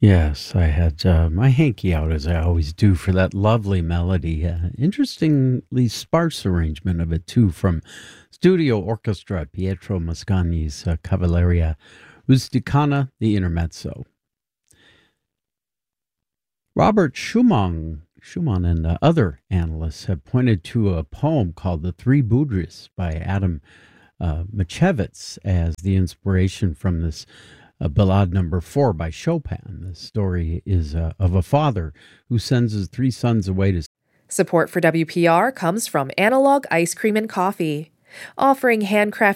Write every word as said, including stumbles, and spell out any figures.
Yes, I had uh, my hanky out as I always do for that lovely melody. Uh, interestingly sparse arrangement of it too from studio orchestra Pietro Mascagni's uh, Cavalleria Rusticana, the Intermezzo. Robert Schumann, Schumann and uh, other analysts have pointed to a poem called The Three Budris by Adam uh, Mickiewicz as the inspiration from this uh, Ballade number four by Chopin. The story is uh, of a father who sends his three sons away to. Support for W P R comes from Analog Ice Cream and Coffee, offering handcrafted